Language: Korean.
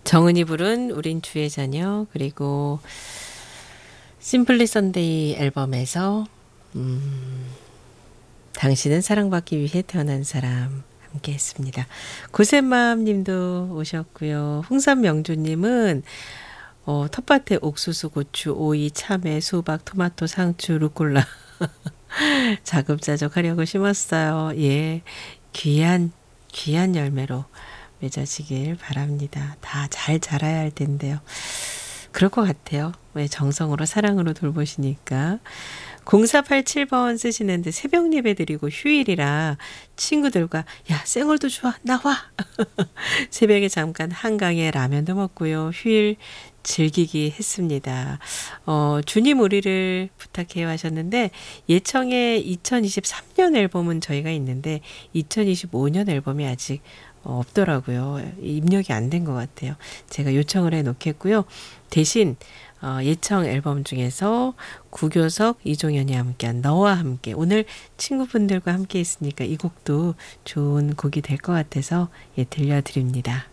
정은이 부른 우린 주의 자녀, 그리고 심플리 선데이 앨범에서 당신은 사랑받기 위해 태어난 사람 함께 했습니다. 고센맘 님도 오셨고요. 홍삼명주 님은 텃밭에 옥수수, 고추, 오이, 참외, 수박, 토마토, 상추, 루꼴라 자급자족 하려고 심었어요. 예, 귀한 귀한 열매로 맺어지길 바랍니다. 다 잘 자라야 할 텐데요. 그럴 것 같아요. 왜 정성으로 사랑으로 돌보시니까. 0487번 쓰시는데 새벽 예배 드리고 휴일이라 친구들과 야 쌩얼도 좋아 나와 새벽에 잠깐 한강에 라면도 먹고요. 휴일 즐기기 했습니다. 주님 우리를 부탁해요 하셨는데 예청에 2023년 앨범은 저희가 있는데 2025년 앨범이 아직 없더라고요. 입력이 안 된 것 같아요. 제가 요청을 해 놓겠고요. 대신 예청 앨범 중에서 구교석, 이종현이 함께한 너와 함께 오늘 친구분들과 함께 했으니까 이 곡도 좋은 곡이 될 것 같아서 들려드립니다.